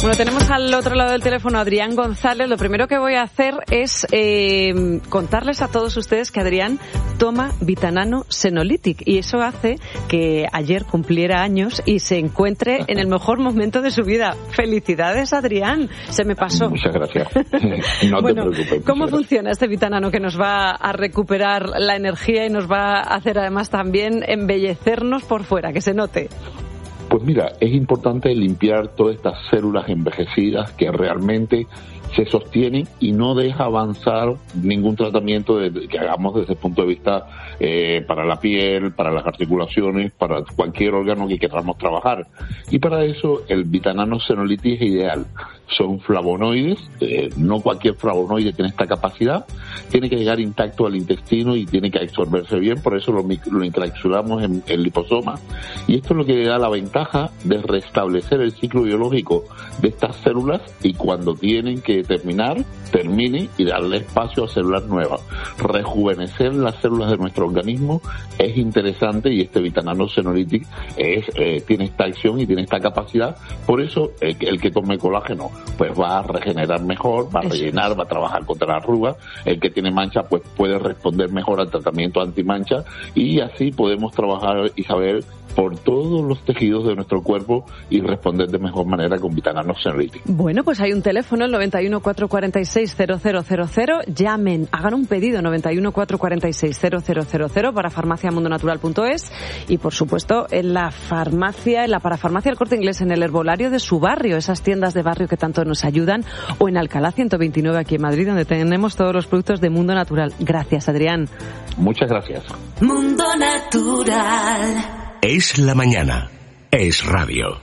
Bueno, tenemos al otro lado del teléfono a Adrián González. Lo primero que voy a hacer es contarles a todos ustedes que Adrián toma Vitanano Senolytic y eso hace que ayer cumpliera años y se encuentre en el mejor momento de su vida. ¡Felicidades, Adrián! Se me pasó. Muchas gracias. No te preocupes. ¿Cómo funciona este Vitanano que nos va a recuperar la energía y nos va a hacer además también embellecernos por fuera, que se note? Pues mira, es importante limpiar todas estas células envejecidas que realmente se sostienen y no deja avanzar ningún tratamiento que hagamos desde el punto de vista para la piel, para las articulaciones, para cualquier órgano que queramos trabajar. Y para eso el Vitanano Senolytic es ideal. Son flavonoides, no cualquier flavonoide tiene esta capacidad, tiene que llegar intacto al intestino y tiene que absorberse bien, por eso lo encapsulamos en el liposoma. Y esto es lo que le da la ventaja de restablecer el ciclo biológico de estas células y cuando tienen que termine y darle espacio a células nuevas. Rejuvenecer las células de nuestro organismo es interesante y este Vitanano Senolytic tiene esta acción y tiene esta capacidad. Por eso el que tome colágeno pues va a regenerar mejor, va a rellenar, va a trabajar contra la arruga. El que tiene mancha pues puede responder mejor al tratamiento antimancha y así podemos trabajar y saber por todos los tejidos de nuestro cuerpo y responder de mejor manera con Vitanano Senolytic. Bueno, pues hay un teléfono, el 91 446 0000. Llamen, hagan un pedido, 91 446 0000 para farmaciamundonatural.es y, por supuesto, en la parafarmacia El Corte Inglés, en el herbolario de su barrio, esas tiendas de barrio que tanto nos ayudan, o en Alcalá 129 aquí en Madrid, donde tenemos todos los productos de Mundo Natural. Gracias, Adrián. Muchas gracias. Mundo Natural. Es la mañana. Es radio.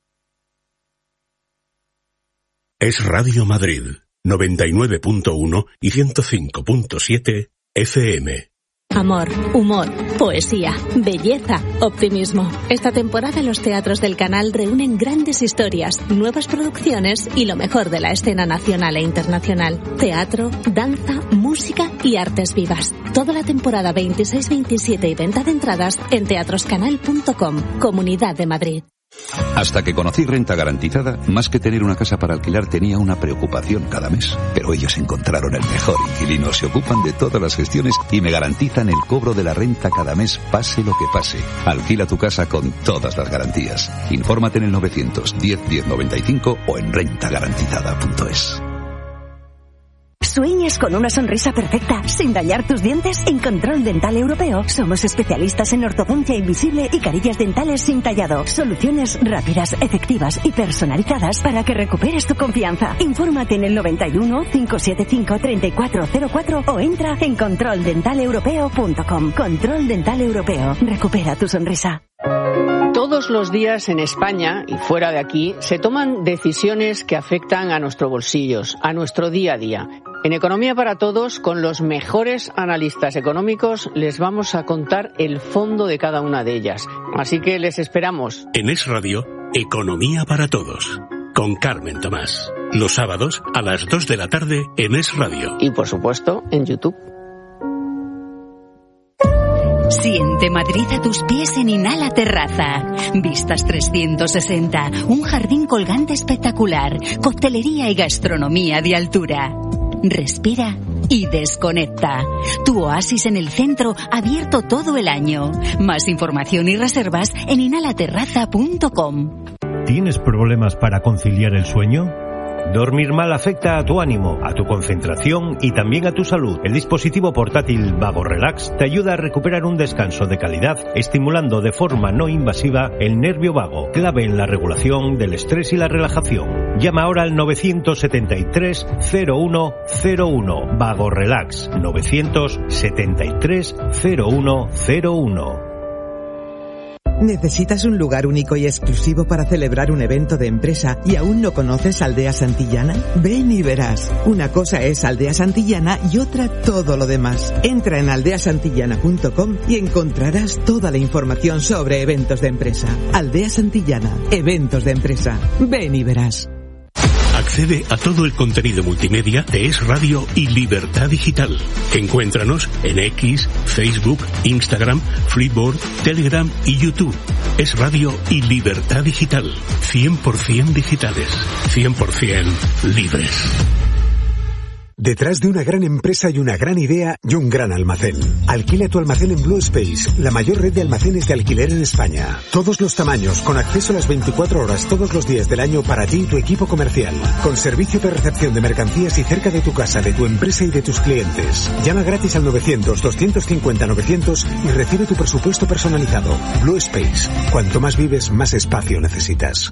Es Radio Madrid, 99.1 y 105.7 FM. Amor, humor, poesía, belleza, optimismo. Esta temporada los teatros del canal reúnen grandes historias, nuevas producciones y lo mejor de la escena nacional e internacional. Teatro, danza, música y artes vivas. Toda la temporada 26, 27 y venta de entradas en teatroscanal.com, Comunidad de Madrid. Hasta que conocí Renta Garantizada, más que tener una casa para alquilar tenía una preocupación cada mes. Pero ellos encontraron el mejor inquilino, se ocupan de todas las gestiones y me garantizan el cobro de la renta cada mes, pase lo que pase. Alquila tu casa con todas las garantías. Infórmate en el 910 1095 o en rentagarantizada.es. ¿Sueñas con una sonrisa perfecta sin dañar tus dientes? En Control Dental Europeo somos especialistas en ortodoncia invisible y carillas dentales sin tallado. Soluciones rápidas, efectivas y personalizadas para que recuperes tu confianza. Infórmate en el 91 575 3404 o entra en controldentaleuropeo.com. Control Dental Europeo. Recupera tu sonrisa. Todos los días en España y fuera de aquí se toman decisiones que afectan a nuestros bolsillos, a nuestro día a día. En Economía para Todos, con los mejores analistas económicos, les vamos a contar el fondo de cada una de ellas. Así que les esperamos. En Es Radio, Economía para Todos, con Carmen Tomás. Los sábados a las 2 de la tarde en Es Radio. Y por supuesto, en YouTube. Siente Madrid a tus pies en Inhala Terraza. Vistas 360, un jardín colgante espectacular, coctelería y gastronomía de altura. Respira y desconecta. Tu oasis en el centro, abierto todo el año. Más información y reservas en inhalaterraza.com. ¿Tienes problemas para conciliar el sueño? Dormir mal afecta a tu ánimo, a tu concentración y también a tu salud. El dispositivo portátil Vago Relax te ayuda a recuperar un descanso de calidad, estimulando de forma no invasiva el nervio vago, clave en la regulación del estrés y la relajación. Llama ahora al 973 0101. Vago Relax, 973 0101. ¿Necesitas un lugar único y exclusivo para celebrar un evento de empresa y aún no conoces Aldea Santillana? Ven y verás. Una cosa es Aldea Santillana y otra todo lo demás. Entra en aldeasantillana.com y encontrarás toda la información sobre eventos de empresa. Aldea Santillana, eventos de empresa. Ven y verás. Accede a todo el contenido multimedia de Es Radio y Libertad Digital. Encuéntranos en X, Facebook, Instagram, Flipboard, Telegram y YouTube. Es Radio y Libertad Digital. 100% digitales. 100% libres. Detrás de una gran empresa y una gran idea y un gran almacén. Alquila tu almacén en Blue Space, la mayor red de almacenes de alquiler en España. Todos los tamaños, con acceso a las 24 horas todos los días del año para ti y tu equipo comercial. Con servicio de recepción de mercancías y cerca de tu casa, de tu empresa y de tus clientes. Llama gratis al 900-250-900 y recibe tu presupuesto personalizado. Blue Space. Cuanto más vives, más espacio necesitas.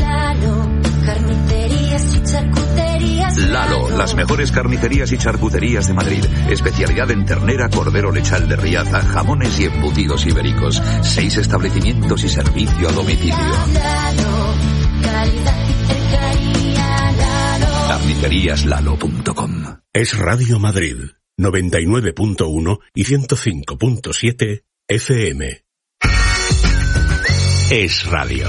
Lalo, las mejores carnicerías y charcuterías de Madrid. Especialidad en ternera, cordero lechal de Riaza, jamones y embutidos ibéricos. 6 establecimientos y servicio a domicilio. Carniceríaslalo.com. Es Radio Madrid, 99.1 y 105.7 FM. Es Radio.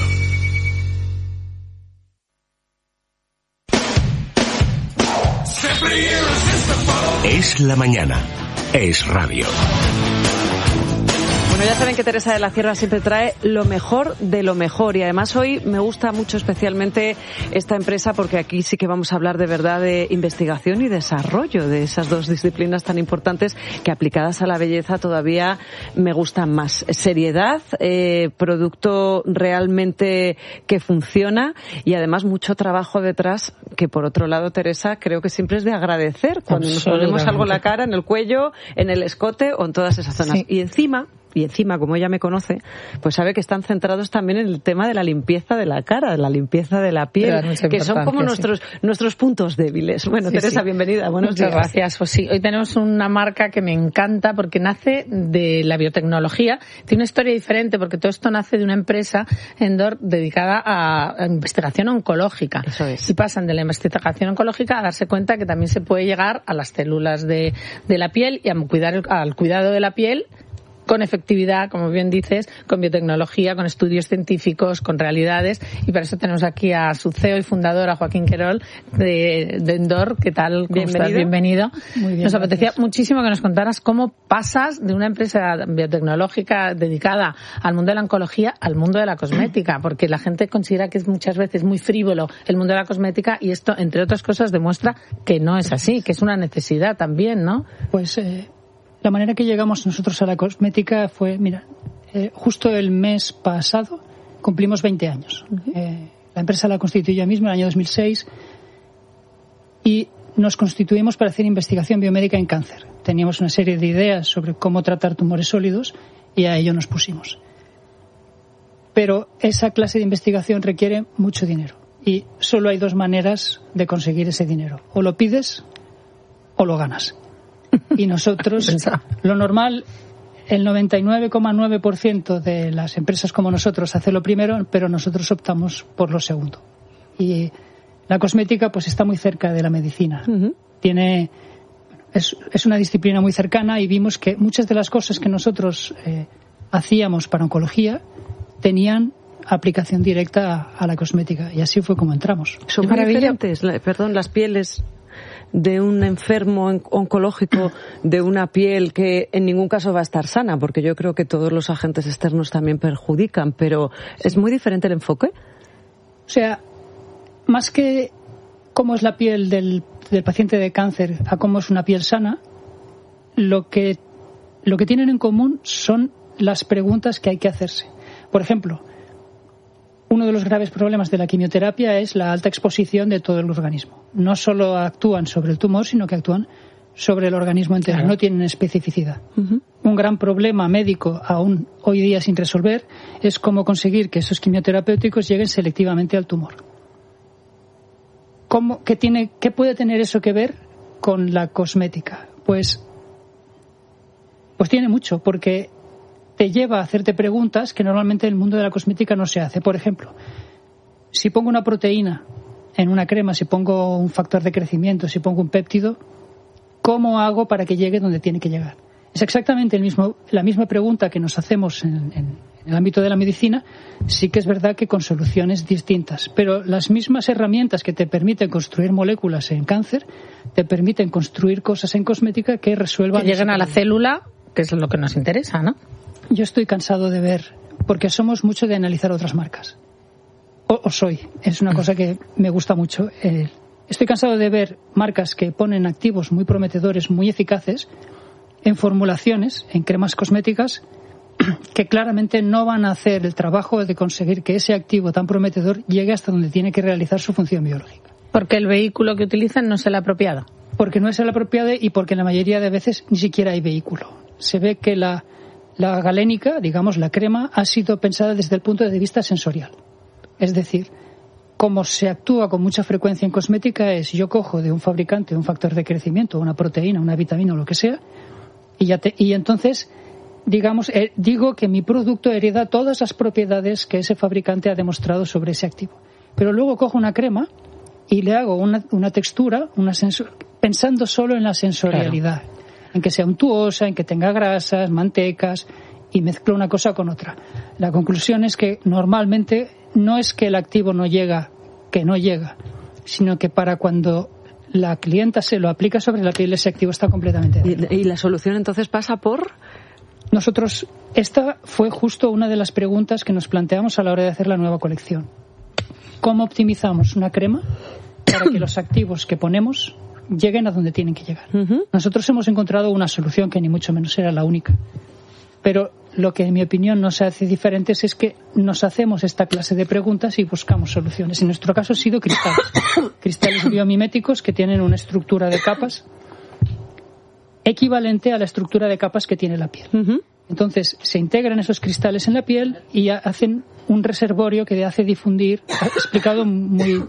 Es la mañana. Es Radio. Bueno, ya saben que Teresa de la Cierva siempre trae lo mejor de lo mejor, y además hoy me gusta mucho especialmente esta empresa porque aquí sí que vamos a hablar de verdad de investigación y desarrollo de esas dos disciplinas tan importantes que aplicadas a la belleza todavía me gustan más. Seriedad, producto realmente que funciona y además mucho trabajo detrás que por otro lado, Teresa, creo que siempre es de agradecer cuando nos ponemos algo en la cara, en el cuello, en el escote o en todas esas zonas. Sí. Y encima, como ella me conoce, pues sabe que están centrados también en el tema de la limpieza de la cara, de la limpieza de la piel, que son como nuestros puntos débiles. Bueno, sí, Teresa, bienvenida. Buenos días. Muchas gracias. Pues sí, hoy tenemos una marca que me encanta porque nace de la biotecnología. Tiene una historia diferente porque todo esto nace de una empresa, Endor, dedicada a investigación oncológica. Eso es. Y pasan de la investigación oncológica a darse cuenta que también se puede llegar a las células de la piel y al cuidado de la piel con efectividad, como bien dices, con biotecnología, con estudios científicos, con realidades, y para eso tenemos aquí a su CEO y fundador, a Joaquín Querol, de Endor. ¿Qué tal? ¿Cómo estás? Bienvenido. Muy bien, nos apetecía muchísimo que nos contaras cómo pasas de una empresa biotecnológica dedicada al mundo de la oncología al mundo de la cosmética, porque la gente considera que es muchas veces muy frívolo el mundo de la cosmética, y esto, entre otras cosas, demuestra que no es así, que es una necesidad también, ¿no? Pues la manera que llegamos nosotros a la cosmética fue, mira, justo el mes pasado cumplimos 20 años. La empresa la constituí yo misma en el año 2006 y nos constituimos para hacer investigación biomédica en cáncer. Teníamos una serie de ideas sobre cómo tratar tumores sólidos y a ello nos pusimos. Pero esa clase de investigación requiere mucho dinero y solo hay 2 maneras de conseguir ese dinero. O lo pides o lo ganas. Y nosotros, lo normal, el 99,9% de las empresas como nosotros hace lo primero, pero nosotros optamos por lo segundo. Y la cosmética pues está muy cerca de la medicina. Es una disciplina muy cercana y vimos que muchas de las cosas que nosotros hacíamos para oncología tenían aplicación directa a la cosmética, y así fue como entramos. Son muy diferentes, las pieles de un enfermo oncológico, de una piel que en ningún caso va a estar sana, porque yo creo que todos los agentes externos también perjudican, pero ¿es muy diferente el enfoque? O sea, más que cómo es la piel del paciente de cáncer a cómo es una piel sana, lo que tienen en común son las preguntas que hay que hacerse. Por ejemplo, uno de los graves problemas de la quimioterapia es la alta exposición de todo el organismo. No solo actúan sobre el tumor, sino que actúan sobre el organismo entero. Claro. No tienen especificidad. Un gran problema médico aún hoy día sin resolver es cómo conseguir que esos quimioterapéuticos lleguen selectivamente al tumor. ¿Qué puede tener eso que ver con la cosmética? Pues tiene mucho, porque te lleva a hacerte preguntas que normalmente en el mundo de la cosmética no se hace. Por ejemplo, si pongo una proteína en una crema, si pongo un factor de crecimiento, si pongo un péptido, ¿cómo hago para que llegue donde tiene que llegar? Es exactamente la misma pregunta que nos hacemos en en el ámbito de la medicina, sí que es verdad que con soluciones distintas. Pero las mismas herramientas que te permiten construir moléculas en cáncer, te permiten construir cosas en cosmética que resuelvan... Que lleguen a la célula, que es lo que nos interesa, ¿no? Yo estoy cansado de ver, porque somos mucho de analizar otras marcas. Es una cosa que me gusta mucho. Estoy cansado de ver marcas que ponen activos muy prometedores, muy eficaces, en formulaciones, en cremas cosméticas, que claramente no van a hacer el trabajo de conseguir que ese activo tan prometedor llegue hasta donde tiene que realizar su función biológica. Porque el vehículo que utilizan no es el apropiado. Porque no es el apropiado y porque en la mayoría de veces ni siquiera hay vehículo. Se ve que la galénica, digamos la crema, ha sido pensada desde el punto de vista sensorial. Es decir, como se actúa con mucha frecuencia en cosmética es yo cojo de un fabricante un factor de crecimiento, una proteína, una vitamina o lo que sea, y entonces, digamos, digo que mi producto hereda todas las propiedades que ese fabricante ha demostrado sobre ese activo. Pero luego cojo una crema y le hago una textura, pensando solo en la sensorialidad, claro, en que sea untuosa, en que tenga grasas, mantecas, y mezclo una cosa con otra. La conclusión es que normalmente no es que el activo no llega, sino que para cuando la clienta se lo aplica sobre la piel, ese activo está completamente dentro. ¿Y la solución entonces pasa por...? Nosotros, esta fue justo una de las preguntas que nos planteamos a la hora de hacer la nueva colección. ¿Cómo optimizamos una crema para que los activos que ponemos lleguen a donde tienen que llegar? Nosotros hemos encontrado una solución que ni mucho menos era la única. Pero lo que en mi opinión nos hace diferentes es que nos hacemos esta clase de preguntas y buscamos soluciones. En nuestro caso ha sido cristales. Cristales biomiméticos que tienen una estructura de capas equivalente a la estructura de capas que tiene la piel. Entonces se integran esos cristales en la piel y hacen un reservorio que hace difundir, explicado muy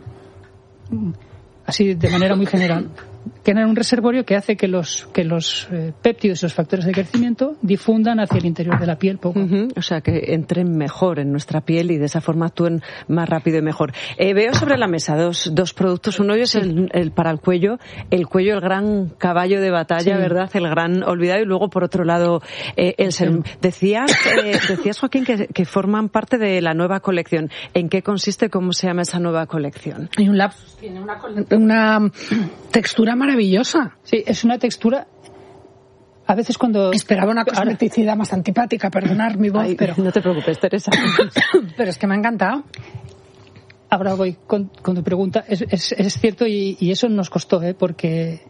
así de manera muy general, que era un reservorio que hace que los péptidos y los factores de crecimiento difundan hacia el interior de la piel poco. O sea, que entren mejor en nuestra piel y de esa forma actúen más rápido y mejor. Veo sobre la mesa dos productos. Uno es el para el cuello, el gran caballo de batalla, sí, ¿verdad? El gran olvidado. Y luego, por otro lado, el serum. Decías, Joaquín, que forman parte de la nueva colección. ¿En qué consiste? ¿Cómo se llama esa nueva colección? Hay un lapsus, tiene una textura maravillosa. Sí, es una textura. A veces cuando esperaba una cosmeticidad más antipática, perdonar mi voz, pero no te preocupes, Teresa. Pero es que me ha encantado. Ahora voy con tu pregunta. Es cierto y eso nos costó, porque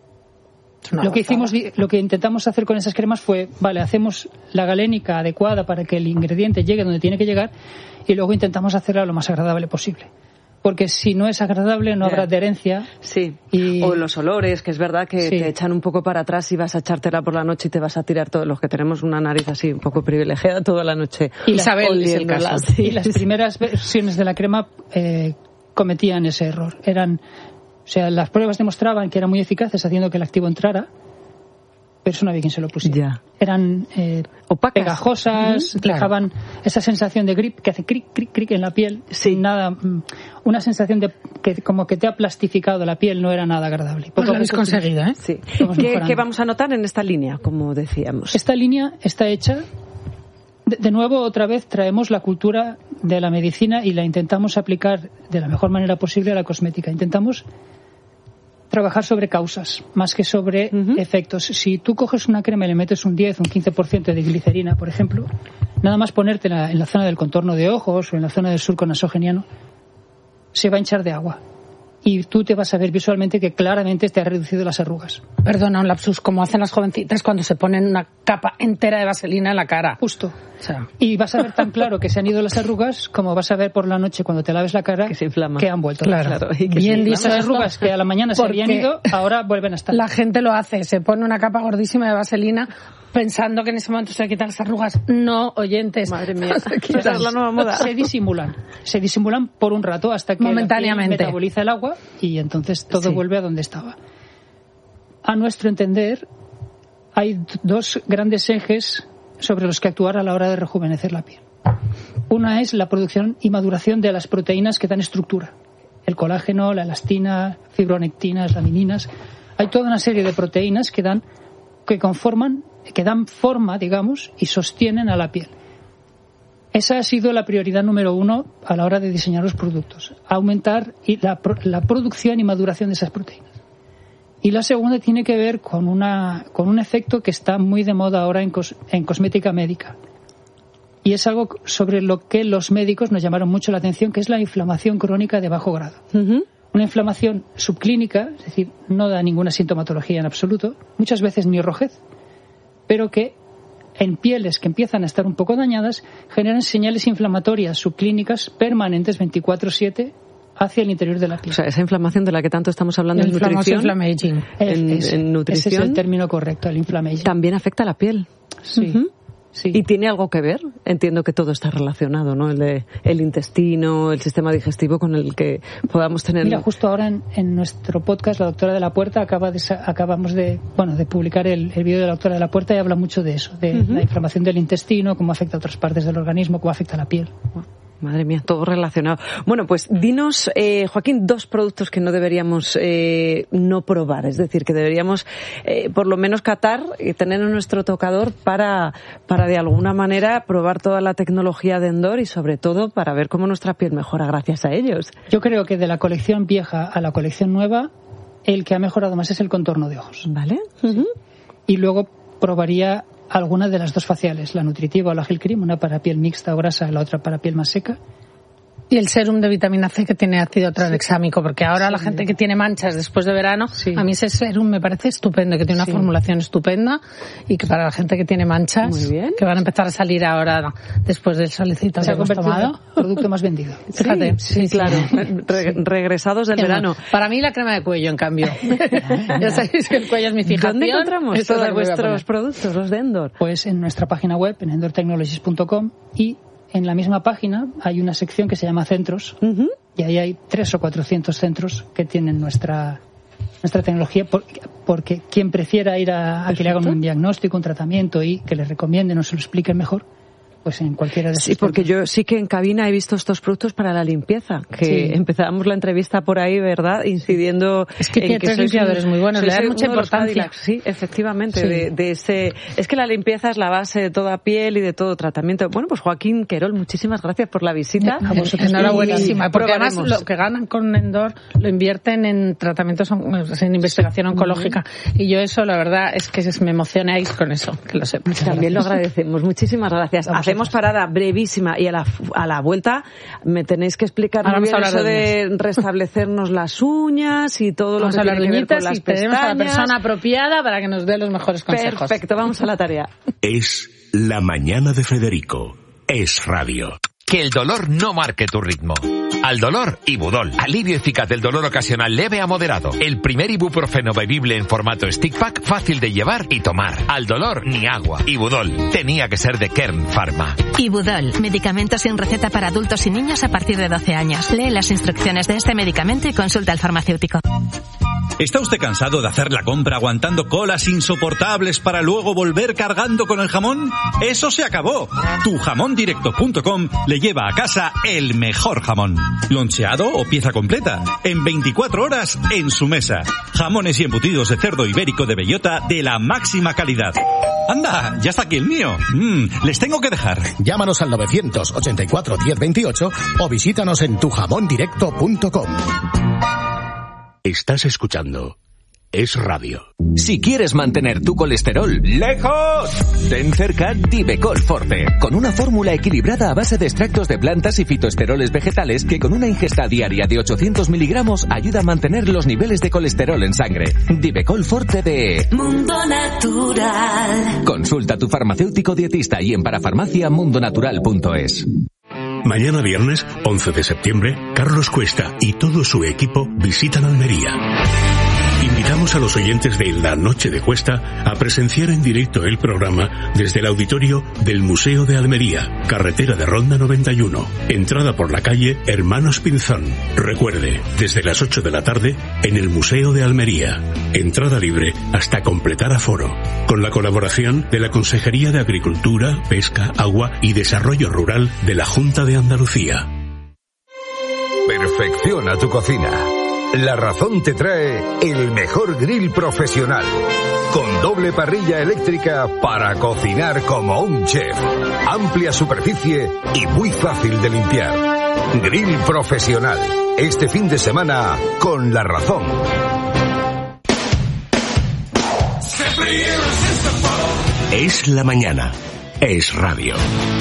lo que intentamos hacer con esas cremas fue, vale, hacemos la galénica adecuada para que el ingrediente llegue donde tiene que llegar y luego intentamos hacerla lo más agradable posible. Porque si no es agradable no habrá adherencia. Sí, o los olores, que es verdad que te echan un poco para atrás y vas a echártela por la noche y te vas a tirar todos los que tenemos una nariz así un poco privilegiada toda la noche. Isabel es el caso. Y las primeras versiones de la crema cometían ese error. Las pruebas demostraban que eran muy eficaces haciendo que el activo entrara, pero eso no había quien se lo pusiera. Eran opacas, pegajosas, dejaban esa sensación de grip que hace cric, cric, cric en la piel. Sin nada, una sensación de que como que te ha plastificado la piel, no era nada agradable. Pues lo habéis conseguido, ¿eh? Sí. ¿Qué vamos a notar en esta línea, como decíamos? Esta línea está hecha... De nuevo, otra vez, traemos la cultura de la medicina y la intentamos aplicar de la mejor manera posible a la cosmética. Intentamos trabajar sobre causas, más que sobre efectos. Si tú coges una crema y le metes un 10 o un 15% de glicerina, por ejemplo, nada más ponértela en la zona del contorno de ojos o en la zona del surco nasogeniano, se va a hinchar de agua. Y tú te vas a ver visualmente que claramente te ha reducido las arrugas. Perdona, un lapsus, como hacen las jovencitas cuando se ponen una capa entera de vaselina en la cara. Justo. Y vas a ver tan claro que se han ido las arrugas como vas a ver por la noche cuando te laves la cara que se inflama, que han vuelto. Claro. Y que bien dicho, esas arrugas que a la mañana se habían ido, ahora vuelven a estar. La gente lo hace, se pone una capa gordísima de vaselina pensando que en ese momento se va a quitar las arrugas. No, oyentes. Madre mía, esa es la nueva moda. Se disimulan por un rato hasta que momentáneamente la piel metaboliza el agua y entonces todo vuelve a donde estaba. A nuestro entender, hay dos grandes ejes sobre los que actuar a la hora de rejuvenecer la piel. Una es la producción y maduración de las proteínas que dan estructura. El colágeno, la elastina, fibronectinas, lamininas. Hay toda una serie de proteínas que dan forma, digamos, y sostienen a la piel. Esa ha sido la prioridad número 1 a la hora de diseñar los productos, aumentar la producción y maduración de esas proteínas. Y la segunda tiene que ver con un efecto que está muy de moda ahora en cosmética médica. Y es algo sobre lo que los médicos nos llamaron mucho la atención, que es la inflamación crónica de bajo grado. Una inflamación subclínica, es decir, no da ninguna sintomatología en absoluto, muchas veces ni rojez, pero que en pieles que empiezan a estar un poco dañadas generan señales inflamatorias subclínicas permanentes 24/7 hacia el interior de la piel. O sea, esa inflamación de la que tanto estamos hablando en nutrición. En nutrición. Ese es el término correcto, el inflammation. También afecta a la piel. Sí. Sí. ¿Y tiene algo que ver? Entiendo que todo está relacionado, ¿no? El intestino, el sistema digestivo con el que podamos tener... Mira, justo ahora en nuestro podcast, la doctora de la Puerta, acabamos de publicar el vídeo de la doctora de la Puerta y habla mucho de eso, de la inflamación del intestino, cómo afecta a otras partes del organismo, cómo afecta a la piel. Madre mía, todo relacionado. Bueno, pues dinos, Joaquín, 2 productos que no deberíamos no probar, es decir, que deberíamos por lo menos catar y tener en nuestro tocador para de alguna manera probar toda la tecnología de Endor y sobre todo para ver cómo nuestra piel mejora gracias a ellos. Yo creo que de la colección vieja a la colección nueva, el que ha mejorado más es el contorno de ojos. ¿Vale? Sí. Y luego probaría alguna de las 2 faciales, la nutritiva o la gel cream, una para piel mixta o grasa, la otra para piel más seca. Y el serum de vitamina C que tiene ácido tranexámico, porque ahora la gente que tiene manchas después de verano, a mí ese serum me parece estupendo, que tiene una formulación estupenda y que para la gente que tiene manchas, que van a empezar a salir ahora después del solecito que hemos tomado. El producto más vendido. Fíjate. Sí, claro. Regresados del verano. Para mí la crema de cuello, en cambio. Ya sabéis que el cuello es mi fijación. ¿Dónde encontramos todos vuestros productos, los de Endor? Pues en nuestra página web, en endortechnologies.com, y en la misma página hay una sección que se llama Centros, y ahí hay 300 o 400 centros que tienen nuestra tecnología, porque quien prefiera ir a que le hagan un diagnóstico, un tratamiento y que le recomienden o se lo expliquen mejor, pues en cualquiera de esos Sí, porque yo sí que en cabina he visto estos productos para la limpieza, que empezábamos la entrevista por ahí, ¿verdad? Incidiendo es que tiene 3 limpiadores muy buenos, le dan mucha importancia. Sí, efectivamente, de ese... Es que la limpieza es la base de toda piel y de todo tratamiento. Bueno, pues Joaquín Querol, muchísimas gracias por la visita. A vosotros, enhorabuenísima, porque además lo que ganan con Endor lo invierten en tratamientos, en investigación oncológica, y yo eso, la verdad, es que me emocionáis con eso, que lo sepas. También lo agradecemos, muchísimas gracias. Hacemos parada brevísima y a la vuelta me tenéis que explicar muy bien eso de restablecernos las uñas y todo lo que tiene que ver con las pestañas. Tenemos a la persona apropiada para que nos dé los mejores consejos. Perfecto, vamos a la tarea. Es La Mañana de Federico. Es radio. Que el dolor no marque tu ritmo. Al dolor, Ibudol. Alivio eficaz del dolor ocasional leve a moderado. El primer ibuprofeno bebible en formato stick pack, fácil de llevar y tomar. Al dolor, ni agua. Ibudol. Tenía que ser de Kern Pharma. Ibudol. Medicamento sin receta para adultos y niños a partir de 12 años. Lee las instrucciones de este medicamento y consulta al farmacéutico. ¿Está usted cansado de hacer la compra aguantando colas insoportables para luego volver cargando con el jamón? ¡Eso se acabó! Tujamondirecto.com le lleva a casa el mejor jamón. Loncheado o pieza completa. En 24 horas en su mesa. Jamones y embutidos de cerdo ibérico de bellota de la máxima calidad. ¡Anda! ¡Ya está aquí el mío! Les tengo que dejar. Llámanos al 984 1028 o visítanos en tujamondirecto.com. Estás escuchando Es Radio. Si quieres mantener tu colesterol lejos, ten cerca Divecol Forte, con una fórmula equilibrada a base de extractos de plantas y fitoesteroles vegetales que con una ingesta diaria de 800 miligramos ayuda a mantener los niveles de colesterol en sangre. Divecol Forte de Mundo Natural. Consulta a tu farmacéutico dietista y en parafarmaciamundonatural.es. Mañana viernes, 11 de septiembre, Carlos Cuesta y todo su equipo visitan Almería. Invitamos a los oyentes de La Noche de Cuesta a presenciar en directo el programa desde el auditorio del Museo de Almería, carretera de Ronda 91, entrada por la calle Hermanos Pinzón. Recuerde, desde las 8 de la tarde en el Museo de Almería. Entrada libre hasta completar aforo. Con la colaboración de la Consejería de Agricultura, Pesca, Agua y Desarrollo Rural de la Junta de Andalucía. Perfecciona tu cocina. La Razón te trae el mejor grill profesional, con doble parrilla eléctrica para cocinar como un chef, amplia superficie y muy fácil de limpiar. Grill profesional, este fin de semana con La Razón. Es la mañana, es radio.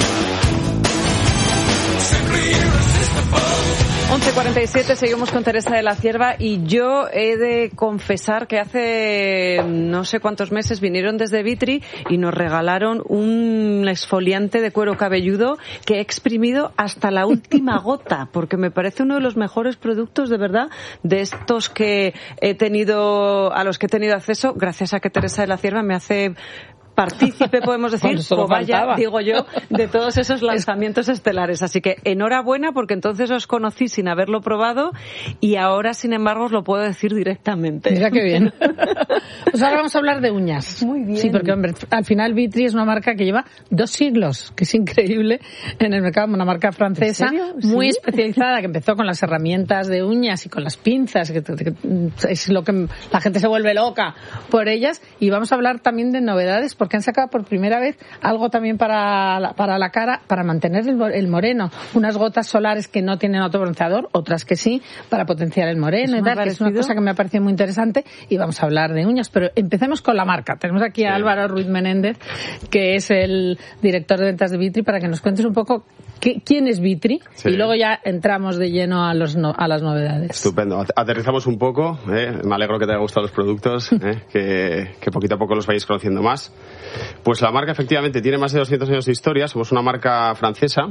11:47, seguimos con Teresa de la Cierva y yo he de confesar que hace no sé cuántos meses vinieron desde Vitri y nos regalaron un exfoliante de cuero cabelludo que he exprimido hasta la última gota, porque me parece uno de los mejores productos de verdad de estos que he tenido, a los que he tenido acceso gracias a que Teresa de la Cierva me hace partícipe, podemos decir, o vaya, digo yo, de todos esos lanzamientos estelares. Así que enhorabuena, porque entonces os conocí sin haberlo probado y ahora, sin embargo, os lo puedo decir directamente. Mira qué bien. Pues ahora vamos a hablar de uñas. Muy bien. Sí, porque hombre, al final Vitri es una marca que lleva 2 siglos, que es increíble en el mercado, una marca francesa muy especializada, que empezó con las herramientas de uñas y con las pinzas, que es lo que la gente se vuelve loca por ellas. Y vamos a hablar también de novedades, porque han sacado por primera vez algo también para la cara, para mantener el moreno. Unas gotas solares que no tienen autobronceador, otras que sí, para potenciar el moreno y tal, que es una cosa que me ha parecido muy interesante. Y vamos a hablar de uñas, pero empecemos con la marca. Tenemos aquí a Álvaro Ruiz Menéndez, que es el director de ventas de Vitri, para que nos cuentes un poco quién es Vitri, y luego ya entramos de lleno a las novedades. Estupendo. Aterrizamos un poco. Me alegro que te haya gustado los productos, que poquito a poco los vayáis conociendo más. Pues la marca efectivamente tiene más de 200 años de historia. Somos una marca francesa.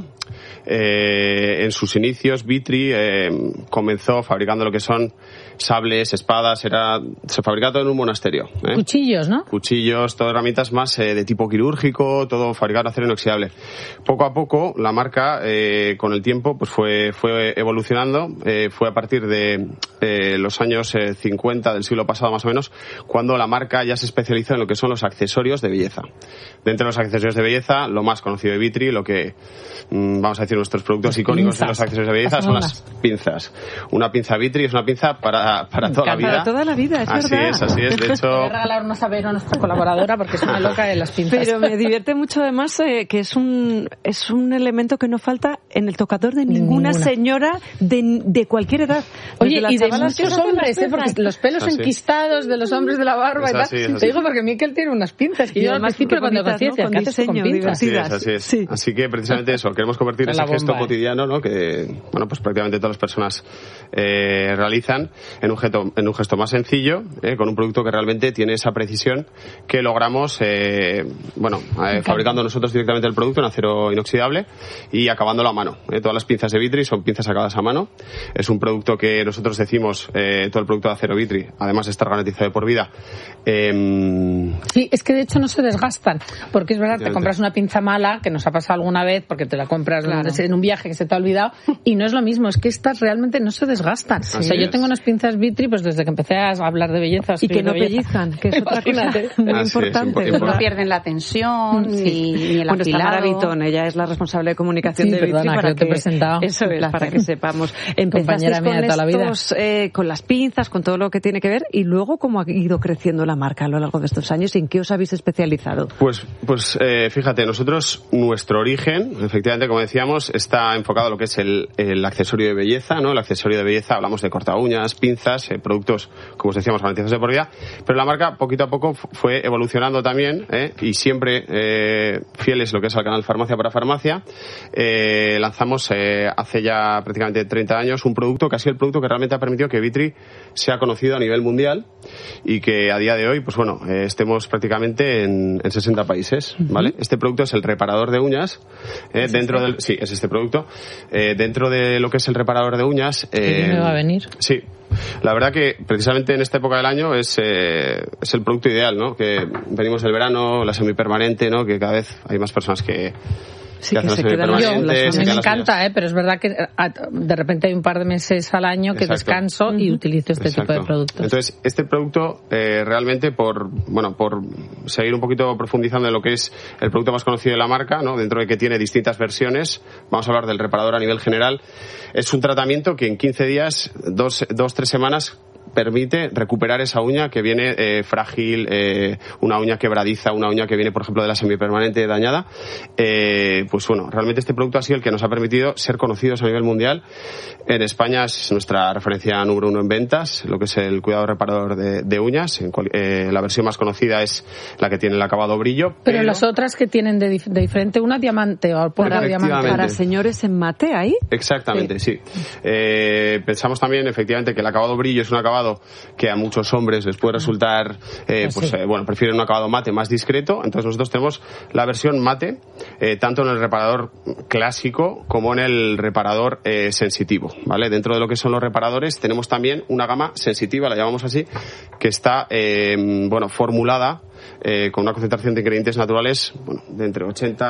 En sus inicios Vitri comenzó fabricando lo que son sables, espadas. Se fabricaba todo en un monasterio. Cuchillos, ¿no? Cuchillos, todo herramientas más de tipo quirúrgico, todo fabricado en acero inoxidable. Poco a poco la marca con el tiempo pues fue evolucionando. Fue a partir de los años 50 del siglo pasado más o menos, cuando la marca ya se especializó en lo que son los accesorios de belleza. Dentro de los accesorios de belleza, lo más conocido de Vitri, lo que vamos a decir nuestros productos icónicos de los accesorios de belleza son las pinzas. Una pinza Vitri es una pinza para toda la vida. Para toda la vida, es verdad. Así es. De hecho, voy a regalar una saber a nuestra colaboradora porque es una loca de las pinzas. Pero me divierte mucho además que es un elemento que no falta en el tocador de ninguna señora de cualquier edad. Oye, y de muchos hombres, porque los pelos enquistados de los hombres de la barba y tal. Te digo porque Miquel tiene unas pinzas que yo al principio cuando conocí decía, ¿qué haces con pinzas? Así es. Sí. Así que precisamente eso, queremos convertir ese gesto cotidiano, ¿no? Que bueno, pues prácticamente todas las personas realizan en un gesto más sencillo, con un producto que realmente tiene esa precisión que logramos fabricando nosotros directamente el producto en acero inoxidable y acabándolo a mano. Todas las pinzas de Vitri son pinzas acabadas a mano. Es un producto que nosotros decimos, todo el producto de acero Vitri, además de estar garantizado de por vida. Sí, es que de hecho no se desgastan, porque es verdad, te compras una pinza mala, que nos ha pasado alguna vez, porque te la compras en un viaje que se te ha olvidado, y no es lo mismo, es que estas realmente no se desgastan. Sí. O sea, yo tengo unas pinzas Vitri, pues desde que empecé a hablar de belleza. Y que no pellizcan, que es otra cosa muy importante. No pierden la tensión, ni el afilado. Tamara Vitón, ella es la responsable de comunicación de Vitri, para que eso es, para que sepamos. Empezasteis con las pinzas, con todo lo que tiene que ver, y luego cómo ha ido creciendo la marca a lo largo de estos años y en qué os habéis especializado. Pues fíjate, nosotros, nuestro origen, efectivamente, como decíamos, está enfocado a lo que es el accesorio de belleza, ¿no? El accesorio de belleza, hablamos de corta uñas, pinzas, productos, como os decíamos, garantizados de por vida, pero la marca poquito a poco fue evolucionando también, y siempre fieles lo que es al canal Farmacia para Farmacia. Lanzamos hace ya prácticamente 30 años un producto que ha sido el producto que realmente ha permitido que Vitri sea conocido a nivel mundial y que a día de hoy, pues bueno, estemos prácticamente en 60 países, ¿vale? Este producto es el reparador de uñas, sí, es este producto. Dentro de lo que es el reparador de uñas... ¿Qué me va a venir? Sí. La verdad que precisamente en esta época del año es el producto ideal, ¿no? Que venimos del verano, la semipermanente, ¿no? Que cada vez hay más personas que Sí, que se quedan a mí me encanta, pero es verdad que de repente hay un par de meses al año que descanso y utilizo este tipo de productos. Entonces, este producto realmente por seguir un poquito profundizando en lo que es el producto más conocido de la marca, ¿no? Dentro de que tiene distintas versiones, vamos a hablar del reparador a nivel general. Es un tratamiento que en 15 días, 2-3 semanas, permite recuperar esa uña que viene frágil, una uña quebradiza, una uña que viene, por ejemplo, de la semipermanente dañada. Pues bueno, realmente este producto ha sido el que nos ha permitido ser conocidos a nivel mundial. En España es nuestra referencia número 1 en ventas, lo que es el cuidado reparador de uñas. La versión más conocida es la que tiene el acabado brillo. Pero las otras que tienen de diferente, una diamante o polvo diamante. Para señores en mate, ¿ahí? Exactamente, sí. Pensamos también, efectivamente, que el acabado brillo es un acabado que a muchos hombres les puede resultar, prefieren un acabado mate más discreto. Entonces nosotros tenemos la versión mate, tanto en el reparador clásico como en el reparador sensitivo, ¿vale? Dentro de lo que son los reparadores tenemos también una gama sensitiva, la llamamos así, que está, formulada con una concentración de ingredientes naturales de entre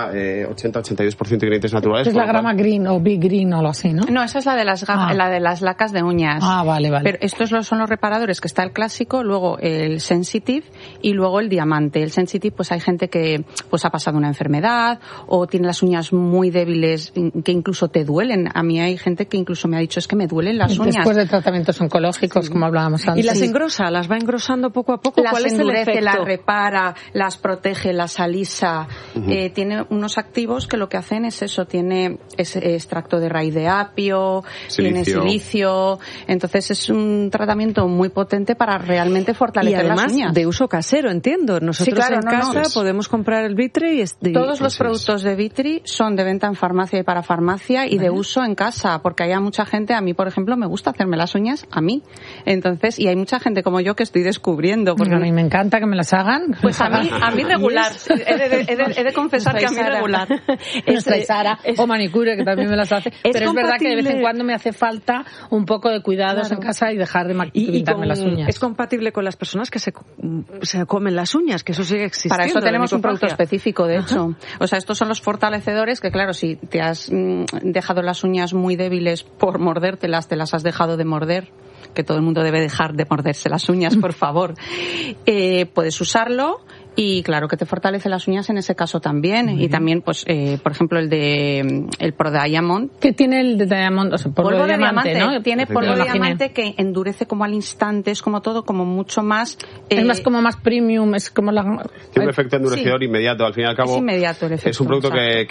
80-82% de ingredientes naturales. Es la grama green o big green o algo así, ¿no? No, esa es la de las lacas de uñas. Vale. Pero estos son los reparadores, que está el clásico, luego el sensitive y luego el diamante. El sensitive, pues hay gente que pues ha pasado una enfermedad o tiene las uñas muy débiles que incluso te duelen. A mí hay gente que incluso me ha dicho, es que me duelen las uñas. Después de tratamientos oncológicos, como hablábamos antes. ¿Y las engrosa? ¿Las va engrosando poco a poco? ¿Cuál es el efecto? Las repara, las protege, las alisa. Tiene unos activos que lo que hacen es eso, tiene extracto de raíz de apio, tiene silicio. Entonces es un tratamiento muy potente para realmente fortalecer las uñas. Y además de uso casero, entiendo. Nosotros en casa podemos comprar el Vitri. Todos los productos de Vitri son de venta en farmacia y para farmacia y de uso en casa, porque hay mucha gente, a mí por ejemplo me gusta hacerme las uñas a mí. Entonces, y hay mucha gente como yo que estoy descubriendo. Porque a mí me encanta que me las hagan. Pues a mí regular. He de confesar que a mí regular. Nuestra Sara, o manicure, que también me las hace. Pero es verdad que de vez en cuando me hace falta un poco de cuidados en casa y dejar de pintarme las uñas. ¿Es compatible con las personas que se comen las uñas? Que eso sigue existiendo. Para eso tenemos un producto específico, de hecho. O sea, estos son los fortalecedores que, claro, si te has dejado las uñas muy débiles por mordértelas, te las has dejado de morder, que todo el mundo debe dejar de morderse las uñas, por favor. Puedes usarlo. Y claro que te fortalece las uñas en ese caso también. Y también, pues, por ejemplo, el Pro Diamond. ¿Qué tiene el de Diamond? O sea, polvo de diamante, ¿no? Tiene polvo de diamante que endurece como al instante, es como todo, como mucho más... es más como más premium, es como la... Tiene un efecto endurecedor inmediato, al fin y al cabo. Es inmediato el efecto. Es un producto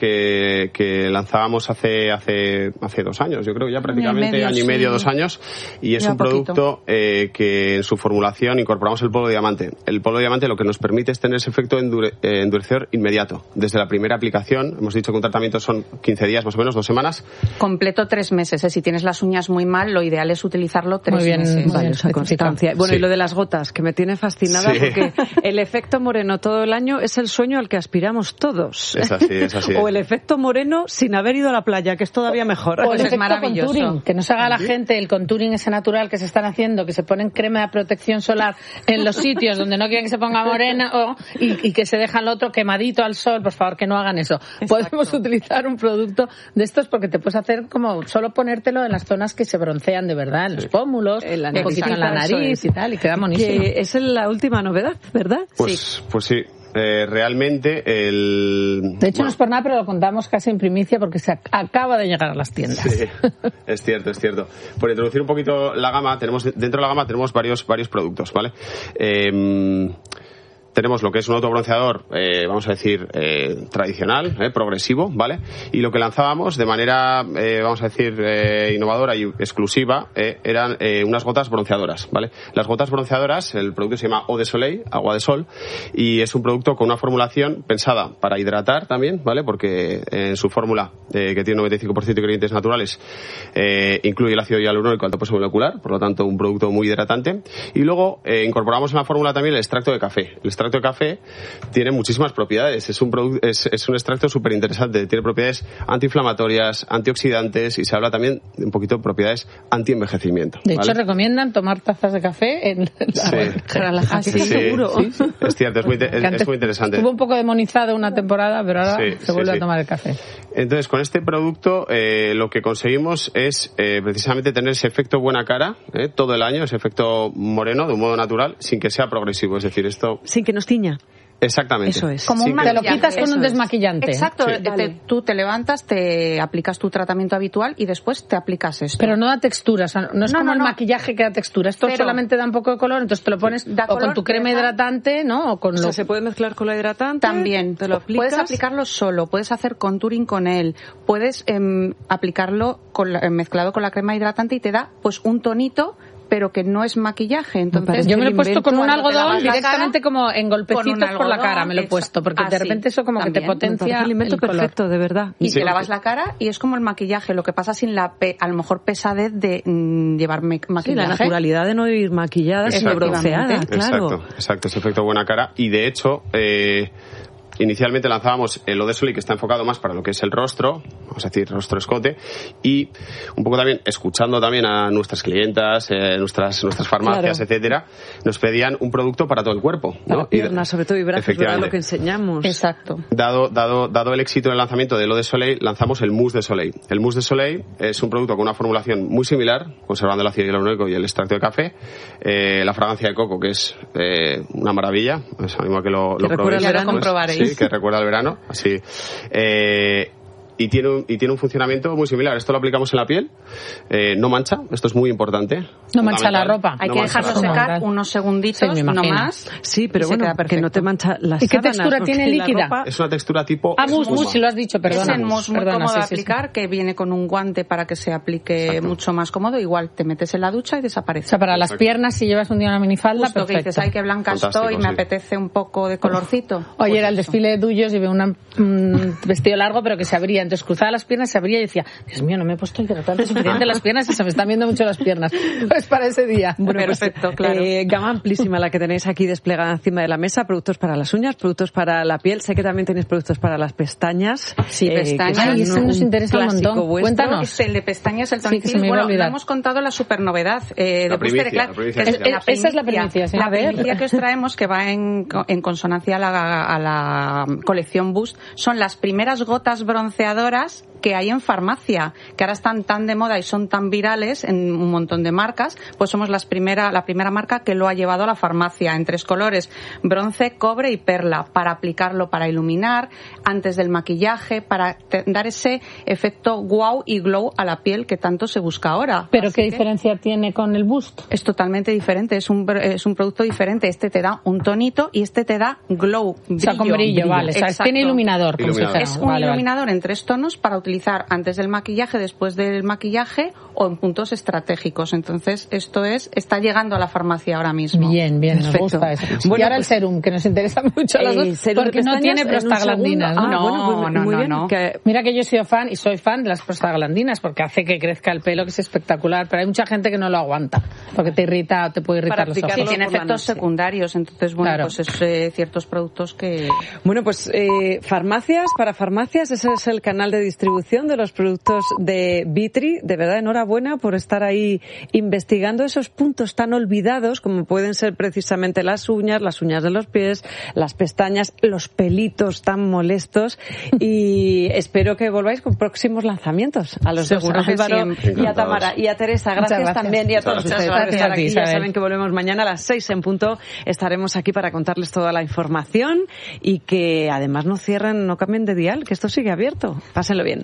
que lanzábamos hace 2 años, yo creo ya prácticamente, año y medio, 2 años. Y es un producto que en su formulación incorporamos el polvo de diamante. El polvo de diamante lo que nos permite es tener ese efecto endurecedor inmediato. Desde la primera aplicación, hemos dicho que un tratamiento son 15 días más o menos, 2 semanas. Completo 3 meses. Si tienes las uñas muy mal, lo ideal es utilizarlo 3 meses. Vale, esa constancia. Bueno, y lo de las gotas, que me tiene fascinada porque el efecto moreno todo el año es el sueño al que aspiramos todos. Es así. O el efecto moreno sin haber ido a la playa, que es todavía mejor. O el efecto maravilloso. contouring, que nos haga la gente el contouring ese natural que se están haciendo, que se ponen crema de protección solar en los sitios donde no quieren que se ponga morena y que se deja el otro quemadito al sol. Por favor, que no hagan eso. Exacto. Podemos utilizar un producto de estos porque te puedes hacer como solo ponértelo en las zonas que se broncean de verdad, en los pómulos, un poquito en la nariz y tal, y queda monísimo. Que es la última novedad, ¿verdad? Pues sí. Realmente De hecho, no es por nada, pero lo contamos casi en primicia porque se acaba de llegar a las tiendas. Sí, es cierto. Por introducir un poquito la gama, dentro de la gama tenemos varios productos, ¿vale? Tenemos lo que es un autobronceador, vamos a decir, tradicional, progresivo, ¿vale? Y lo que lanzábamos de manera, vamos a decir, innovadora y exclusiva, eran unas gotas bronceadoras, ¿vale? Las gotas bronceadoras, el producto se llama Eau de Soleil, agua de sol, y es un producto con una formulación pensada para hidratar también, ¿vale? Porque en su fórmula, que tiene 95% de ingredientes naturales, incluye el ácido hialurónico alto peso molecular, por lo tanto un producto muy hidratante. Y luego incorporamos en la fórmula también el extracto de café. El extracto de café tiene muchísimas propiedades. Es un extracto súper interesante. Tiene propiedades antiinflamatorias, antioxidantes y se habla también un poquito de propiedades antienvejecimiento. De hecho, recomiendan tomar tazas de café en la seguro. Sí. Es cierto, es muy interesante. Estuvo un poco demonizado una temporada, pero ahora se vuelve a tomar el café. Entonces, con este producto lo que conseguimos es precisamente tener ese efecto buena cara todo el año, ese efecto moreno de un modo natural, sin que sea progresivo. Es decir, esto... Sin que nos tiña. Exactamente. Eso es. Como te lo quitas con un desmaquillante. Exacto. Sí. Tú te levantas, te aplicas tu tratamiento habitual y después te aplicas esto. Pero no da textura, o sea, no es como el maquillaje que da textura. Esto solamente da un poco de color, entonces te lo pones con tu crema hidratante, ¿no? O sea, se puede mezclar con la hidratante. También. Te lo aplicas. Puedes aplicarlo solo, puedes hacer contouring con él, puedes aplicarlo mezclado con la crema hidratante y te da pues un tonito, pero que no es maquillaje. Entonces yo me lo he puesto con un algodón directamente como en golpecitos por la cara, me lo he puesto, porque de repente eso como que te potencia el alimento perfecto, de verdad. Y te lavas la cara y es como el maquillaje, lo que pasa sin la a lo mejor pesadez de llevar maquillaje. Sí, la naturalidad de no ir maquillada, sino bronceada, claro. Exacto, ese efecto buena cara. Y de hecho... inicialmente lanzábamos el Eau de Soleil, que está enfocado más para lo que es el rostro, vamos a decir rostro-escote, y un poco también escuchando también a nuestras clientas, nuestras farmacias, etcétera, nos pedían un producto para todo el cuerpo, ¿no? Para piernas, sobre todo, y brazos, ¿verdad? Lo que enseñamos. Exacto. Dado el éxito del lanzamiento del Eau de Soleil, lanzamos el Mousse de Soleil. El Mousse de Soleil es un producto con una formulación muy similar, conservando el ácido hialurónico y el extracto de café, la fragancia de coco, que es una maravilla, os animo a que lo probéis. Ya lo comprobaréis. Sí, que recuerda al verano, así. Y tiene un funcionamiento muy similar. Esto lo aplicamos en la piel, no mancha, esto es muy importante. No mancha la ropa. Hay que dejarlo secar unos segunditos, no más. Sí, pero bueno, que no te mancha las sábanas. ¿Y qué textura tiene líquida? Es una textura tipo... mousse, si lo has dicho, perdona. Es el mousse muy cómodo de aplicar, que viene con un guante para que se aplique mucho más cómodo. Igual te metes en la ducha y desaparece. O sea, para las piernas, si llevas un día una minifalda, perfecto. Que dices, ay, qué blanca estoy, me apetece un poco de colorcito. Oye, era el desfile de Dullos, llevé un vestido largo, pero que se abría. Entonces cruzaba las piernas, se abría y decía, Dios mío, no me he puesto hidratante suficiente las piernas y se me están viendo mucho las piernas. Pues para ese día. Bueno, perfecto, claro. Gama amplísima la que tenéis aquí desplegada encima de la mesa, productos para las uñas, productos para la piel. Sé que también tenéis productos para las pestañas. Sí, pestañas. Ay, eso nos interesa un montón. Vuestro. Cuéntanos. El de pestañas, el tonicil. Bueno, le hemos contado la super novedad de Booster Eclat. Esa es la primicia. La primicia que os traemos, que va en consonancia a la colección Boost, son las primeras gotas bronceadoras que hay en farmacia, que ahora están tan de moda y son tan virales en un montón de marcas, pues somos la primera marca que lo ha llevado a la farmacia en 3 colores, bronce, cobre y perla, para aplicarlo, para iluminar antes del maquillaje, para dar ese efecto wow y glow a la piel que tanto se busca ahora. ¿Pero qué diferencia tiene con el Boost? Es totalmente diferente, es un producto diferente. Este te da un tonito y este te da glow, brillo. O sea, con brillo, vale. O sea, tiene iluminador. Es un iluminador en 3 tonos para utilizar antes del maquillaje, después del maquillaje o en puntos estratégicos. Entonces, esto está llegando a la farmacia ahora mismo. Bien, perfecto. Me gusta eso. Bueno, y ahora el serum, que nos interesa mucho a los dos, porque no tiene prostaglandinas. No. Mira que yo soy fan de las prostaglandinas, porque hace que crezca el pelo, que es espectacular, pero hay mucha gente que no lo aguanta, porque te irrita o te puede irritar los ojos. Sí, tiene efectos secundarios, entonces, bueno, claro. Pues es ciertos productos que... Bueno, pues farmacias, para farmacias, ese es el canal de distribución de los productos de Vitri. De verdad, enhorabuena por estar ahí investigando esos puntos tan olvidados como pueden ser precisamente las uñas de los pies, las pestañas, los pelitos tan molestos, y espero que volváis con próximos lanzamientos. A los dos, a Álvaro y a Tamara y a Teresa, gracias también, y a todos ustedes por estar aquí. Ya saben que volvemos mañana a las 6 en punto. Estaremos aquí para contarles toda la información y que además no cierren, no cambien de dial, que esto sigue abierto. Pásenlo bien.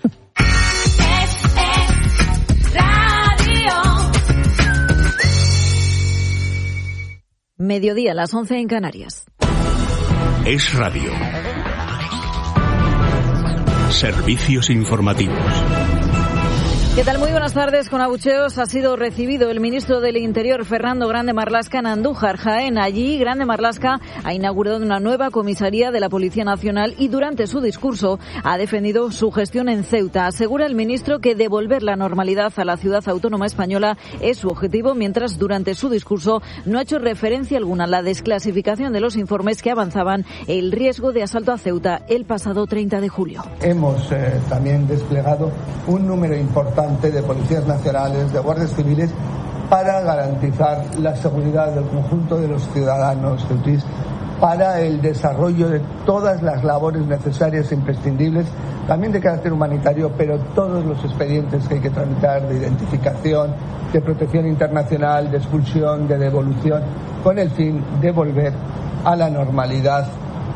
Mediodía, las 11 en Canarias. Es Radio. Servicios informativos. ¿Qué tal? Muy buenas tardes. Con abucheos ha sido recibido el ministro del Interior, Fernando Grande Marlaska, en Andújar, Jaén. Allí, Grande Marlaska ha inaugurado una nueva comisaría de la Policía Nacional y durante su discurso ha defendido su gestión en Ceuta. Asegura el ministro que devolver la normalidad a la ciudad autónoma española es su objetivo, mientras durante su discurso no ha hecho referencia alguna a la desclasificación de los informes que avanzaban el riesgo de asalto a Ceuta el pasado 30 de julio. Hemos también desplegado un número importante de policías nacionales, de guardias civiles, para garantizar la seguridad del conjunto de los ciudadanos ceutís, para el desarrollo de todas las labores necesarias e imprescindibles, también de carácter humanitario, pero todos los expedientes que hay que tramitar de identificación, de protección internacional, de expulsión, de devolución, con el fin de volver a la normalidad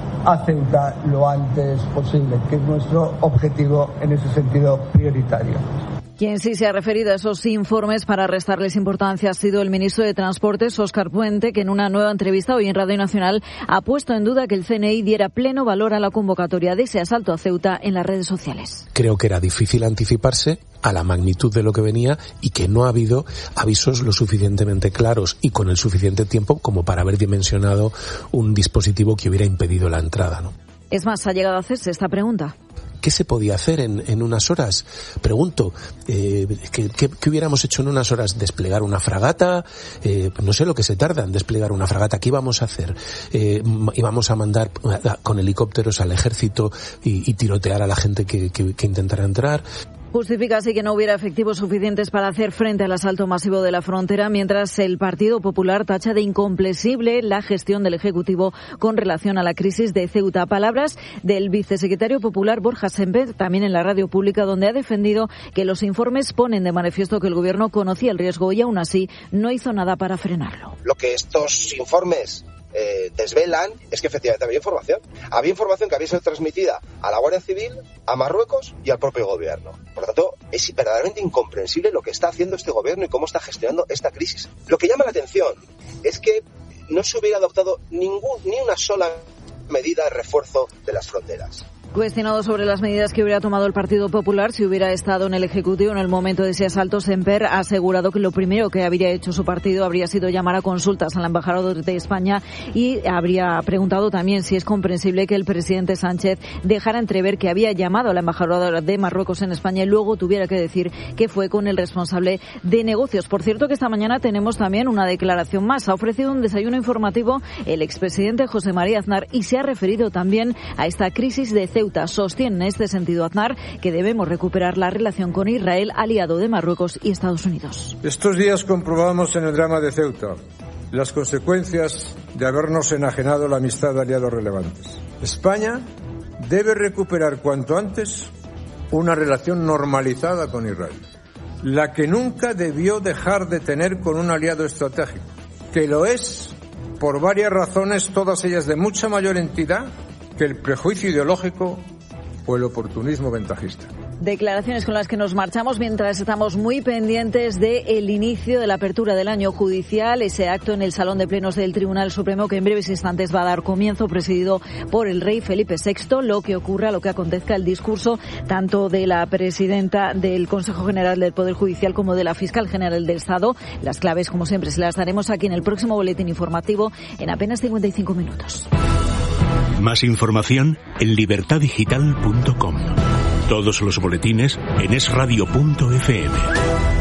a Ceuta lo antes posible, que es nuestro objetivo en ese sentido prioritario. Quien sí se ha referido a esos informes para restarles importancia ha sido el ministro de Transportes, Óscar Puente, que en una nueva entrevista hoy en Radio Nacional ha puesto en duda que el CNI diera pleno valor a la convocatoria de ese asalto a Ceuta en las redes sociales. Creo que era difícil anticiparse a la magnitud de lo que venía y que no ha habido avisos lo suficientemente claros y con el suficiente tiempo como para haber dimensionado un dispositivo que hubiera impedido la entrada, ¿no? Es más, ha llegado a hacerse esta pregunta. ¿Qué se podía hacer en unas horas? Pregunto, ¿qué hubiéramos hecho en unas horas? ¿Desplegar una fragata? No sé lo que se tarda en desplegar una fragata. ¿Qué íbamos a hacer? ¿Íbamos a mandar con helicópteros al ejército y tirotear a la gente que intentara entrar? Justifica así que no hubiera efectivos suficientes para hacer frente al asalto masivo de la frontera, mientras el Partido Popular tacha de incomprensible la gestión del Ejecutivo con relación a la crisis de Ceuta. Palabras del vicesecretario popular Borja Semper, también en la radio pública, donde ha defendido que los informes ponen de manifiesto que el Gobierno conocía el riesgo y aún así no hizo nada para frenarlo. Lo que estos informes desvelan es que efectivamente había información. Había información que había sido transmitida a la Guardia Civil, a Marruecos y al propio gobierno. Por lo tanto, es verdaderamente incomprensible lo que está haciendo este gobierno y cómo está gestionando esta crisis. Lo que llama la atención es que no se hubiera adoptado ni una sola medida de refuerzo de las fronteras. Cuestionado sobre las medidas que hubiera tomado el Partido Popular si hubiera estado en el Ejecutivo en el momento de ese asalto, Semper ha asegurado que lo primero que habría hecho su partido habría sido llamar a consultas al embajador de España y habría preguntado también si es comprensible que el presidente Sánchez dejara entrever que había llamado a la embajadora de Marruecos en España y luego tuviera que decir que fue con el responsable de negocios. Por cierto, que esta mañana tenemos también una declaración más. Ha ofrecido un desayuno informativo el expresidente José María Aznar y se ha referido también a esta crisis de Ceuta. Sostiene en este sentido Aznar que debemos recuperar la relación con Israel, aliado de Marruecos y Estados Unidos. Estos días comprobamos en el drama de Ceuta las consecuencias de habernos enajenado la amistad de aliados relevantes. España debe recuperar cuanto antes una relación normalizada con Israel, la que nunca debió dejar de tener con un aliado estratégico, que lo es por varias razones, todas ellas de mucha mayor entidad que el prejuicio ideológico o el oportunismo ventajista. Declaraciones con las que nos marchamos mientras estamos muy pendientes del inicio de la apertura del año judicial, ese acto en el Salón de Plenos del Tribunal Supremo que en breves instantes va a dar comienzo, presidido por el rey Felipe VI. Lo que ocurra, lo que acontezca, el discurso tanto de la presidenta del Consejo General del Poder Judicial como de la Fiscal General del Estado. Las claves, como siempre, se las daremos aquí en el próximo boletín informativo en apenas 55 minutos. Más información en libertadigital.com. Todos los boletines en esradio.fm.